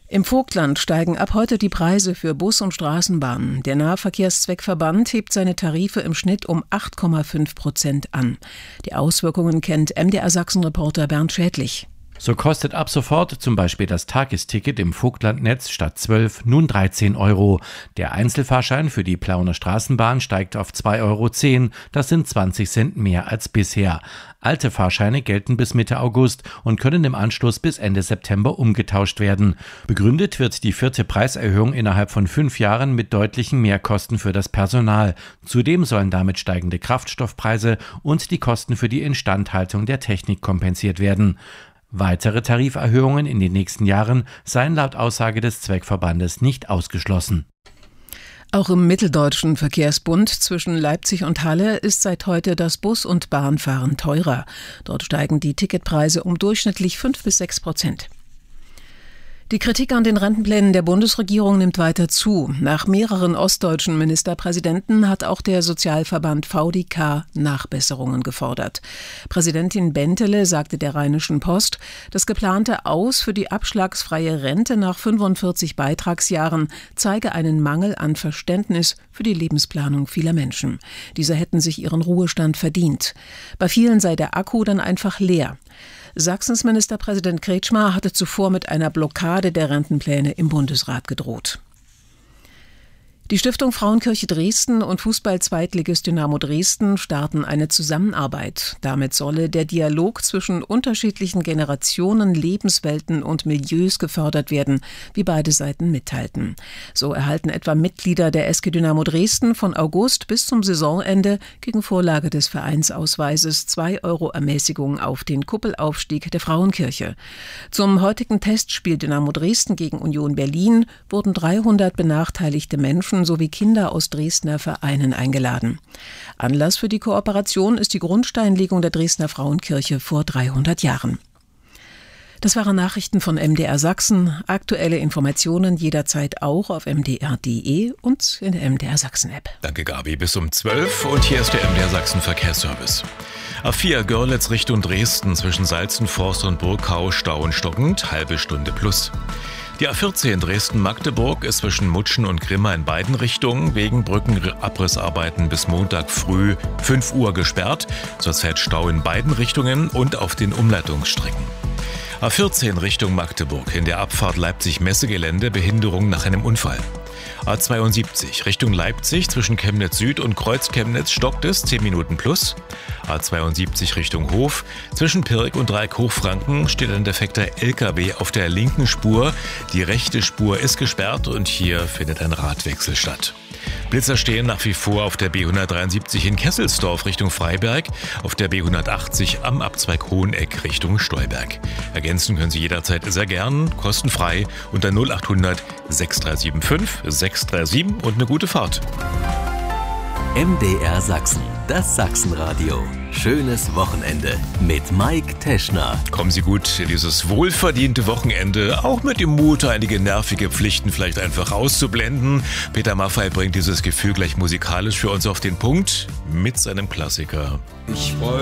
Im Vogtland steigen ab heute die Preise für Bus und Straßenbahn. Der Nahverkehrszweckverband hebt seine Tarife im Schnitt um 8,5% an. Die Auswirkungen kennt MDR-Sachsen-Reporter Bernd Schädlich. So kostet ab sofort zum Beispiel das Tagesticket im Vogtlandnetz statt 12 nun 13 €. Der Einzelfahrschein für die Plauner Straßenbahn steigt auf 2,10 €. Das sind 20 Cent mehr als bisher. Alte Fahrscheine gelten bis Mitte August und können im Anschluss bis Ende September umgetauscht werden. Begründet wird die 4. Preiserhöhung innerhalb von 5 Jahren mit deutlichen Mehrkosten für das Personal. Zudem sollen damit steigende Kraftstoffpreise und die Kosten für die Instandhaltung der Technik kompensiert werden. Weitere Tariferhöhungen in den nächsten Jahren seien laut Aussage des Zweckverbandes nicht ausgeschlossen. Auch im Mitteldeutschen Verkehrsbund zwischen Leipzig und Halle ist seit heute das Bus- und Bahnfahren teurer. Dort steigen die Ticketpreise um durchschnittlich 5 bis 6%. Die Kritik an den Rentenplänen der Bundesregierung nimmt weiter zu. Nach mehreren ostdeutschen Ministerpräsidenten hat auch der Sozialverband VDK Nachbesserungen gefordert. Präsidentin Bentele sagte der Rheinischen Post, das geplante Aus für die abschlagsfreie Rente nach 45 Beitragsjahren zeige einen Mangel an Verständnis für die Lebensplanung vieler Menschen. Diese hätten sich ihren Ruhestand verdient. Bei vielen sei der Akku dann einfach leer. Sachsens Ministerpräsident Kretschmer hatte zuvor mit einer Blockade der Rentenpläne im Bundesrat gedroht. Die Stiftung Frauenkirche Dresden und Fußball-Zweitligist Dynamo Dresden starten eine Zusammenarbeit. Damit solle der Dialog zwischen unterschiedlichen Generationen, Lebenswelten und Milieus gefördert werden, wie beide Seiten mitteilten. So erhalten etwa Mitglieder der SG Dynamo Dresden von August bis zum Saisonende gegen Vorlage des Vereinsausweises 2 € Ermäßigung auf den Kuppelaufstieg der Frauenkirche. Zum heutigen Testspiel Dynamo Dresden gegen Union Berlin wurden 300 benachteiligte Menschen sowie Kinder aus Dresdner Vereinen eingeladen. Anlass für die Kooperation ist die Grundsteinlegung der Dresdner Frauenkirche vor 300 Jahren. Das waren Nachrichten von MDR Sachsen. Aktuelle Informationen jederzeit auch auf mdr.de und in der MDR Sachsen-App. Danke, Gabi. Bis um 12 und hier ist der MDR Sachsen Verkehrsservice. A4 Görlitz Richtung Dresden zwischen Salzenforst und Burgkau Stau und stockend, halbe Stunde plus. Die A14 Dresden-Magdeburg ist zwischen Mutschen und Grimma in beiden Richtungen wegen Brückenabrissarbeiten bis Montag früh 5 Uhr gesperrt. Zurzeit Stau in beiden Richtungen und auf den Umleitungsstrecken. A14 Richtung Magdeburg in der Abfahrt Leipzig-Messegelände Behinderung nach einem Unfall. A72 Richtung Leipzig zwischen Chemnitz Süd und Kreuz-Chemnitz stockt es 10 Minuten plus. A72 Richtung Hof zwischen Pirk und Dreieck Hochfranken steht ein defekter LKW auf der linken Spur. Die rechte Spur ist gesperrt und hier findet ein Radwechsel statt. Blitzer stehen nach wie vor auf der B173 in Kesselsdorf Richtung Freiberg, auf der B180 am Abzweig Hoheneck Richtung Stolberg. Ergänzen können Sie jederzeit sehr gern, kostenfrei unter 0800 6375 637 und eine gute Fahrt. MDR Sachsen, das Sachsenradio. Schönes Wochenende mit Mike Teschner. Kommen Sie gut in dieses wohlverdiente Wochenende, auch mit dem Mut, einige nervige Pflichten vielleicht einfach auszublenden. Peter Maffay bringt dieses Gefühl gleich musikalisch für uns auf den Punkt mit seinem Klassiker. Ich freue